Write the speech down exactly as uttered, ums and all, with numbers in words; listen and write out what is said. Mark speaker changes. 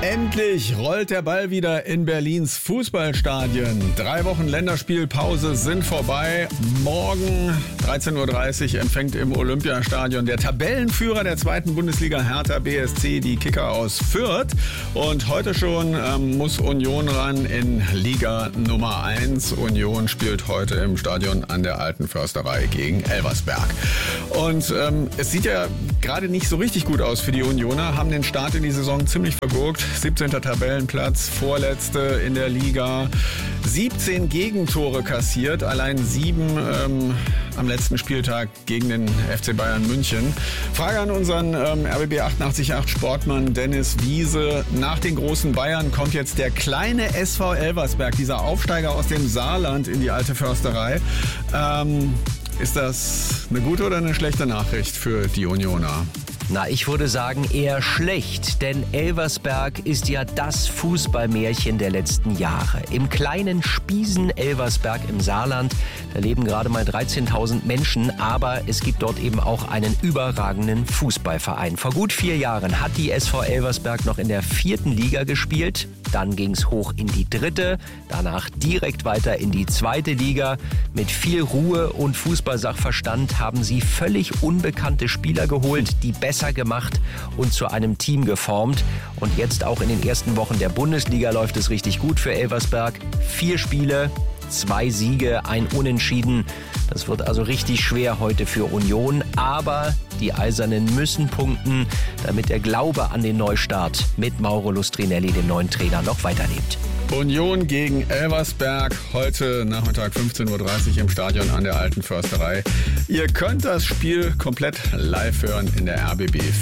Speaker 1: Endlich rollt der Ball wieder in Berlins Fußballstadien. Drei Wochen Länderspielpause sind vorbei. Morgen dreizehn Uhr dreißig empfängt im Olympiastadion der Tabellenführer der zweiten Bundesliga Hertha B S C die Kicker aus Fürth. Und heute schon ähm, muss Union ran in Liga Nummer eins. Union spielt heute im Stadion an der Alten Försterei gegen Elversberg. Und ähm, es sieht ja gerade nicht so richtig gut aus für die Unioner, haben den Start in die Saison ziemlich vergurkt. siebzehnter Tabellenplatz, vorletzte in der Liga, siebzehn Gegentore kassiert, allein sieben ähm, am letzten Spieltag gegen den F C Bayern München. Frage an unseren ähm, R B B achtundachtzig Komma acht Sportmann Dennis Wiese. Nach den großen Bayern kommt jetzt der kleine S V Elversberg, dieser Aufsteiger aus dem Saarland in die Alte Försterei. Ähm, ist das eine gute oder eine schlechte Nachricht für die Unioner?
Speaker 2: Na, ich würde sagen eher schlecht, denn Elversberg ist ja das Fußballmärchen der letzten Jahre. Im kleinen Spiesen Elversberg im Saarland, da leben gerade mal dreizehntausend Menschen, aber es gibt dort eben auch einen überragenden Fußballverein. Vor gut vier Jahren hat die S V Elversberg noch in der vierten Liga gespielt, dann ging's hoch in die dritte, danach direkt weiter in die zweite Liga. Mit viel Ruhe und Fußballsachverstand haben sie völlig unbekannte Spieler geholt, die besser gemacht und zu einem Team geformt. Und jetzt auch in den ersten Wochen der Bundesliga läuft es richtig gut für Elversberg. Vier Spiele, zwei Siege, ein Unentschieden. Das wird also richtig schwer heute für Union. Aber die Eisernen müssen punkten, damit der Glaube an den Neustart mit Mauro Lustrinelli, dem neuen Trainer, noch weiterlebt.
Speaker 1: Union gegen Elversberg, heute Nachmittag fünfzehn Uhr dreißig im Stadion an der Alten Försterei. Ihr könnt das Spiel komplett live hören in der R B B